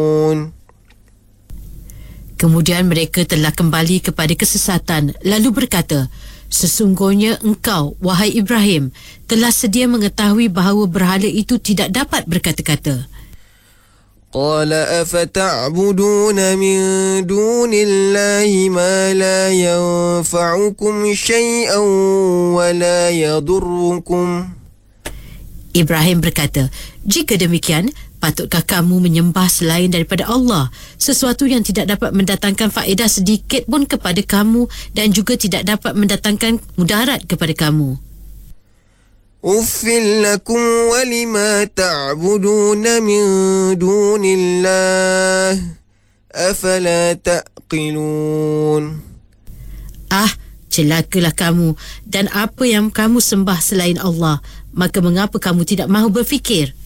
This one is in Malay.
Kemudian mereka telah kembali kepada kesesatan lalu berkata, sesungguhnya engkau, wahai Ibrahim, telah sedia mengetahui bahawa berhala itu tidak dapat berkata-kata. قال أفتعبدون من دون الله ما لا ينفعكم شيئا ولا يضركم. Ibrahim berkata, jika demikian, patutkah kamu menyembah selain daripada Allah, sesuatu yang tidak dapat mendatangkan faedah sedikit pun kepada kamu dan juga tidak dapat mendatangkan mudarat kepada kamu. أف لكم ولما تعبدون من دون الله أفلا تعقلون. Celakalah kamu dan apa yang kamu sembah selain Allah, maka mengapa kamu tidak mahu berfikir?